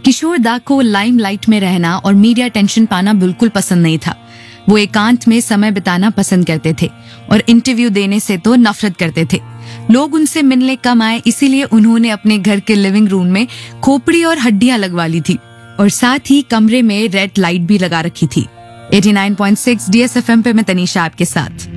किशोर दा को लाइमलाइट में रहना और मीडिया टेंशन पाना बिल्कुल पसंद नहीं था। वो एकांत में समय बिताना पसंद करते थे और इंटरव्यू देने से तो नफरत करते थे। लोग उनसे मिलने कम आए, इसीलिए उन्होंने अपने घर के लिविंग रूम में खोपड़ी और हड्डियां लगवा ली थी और साथ ही कमरे में रेड लाइट भी लगा रखी थी। 89.6 DSFM पे मैं तनीषा आपके साथ।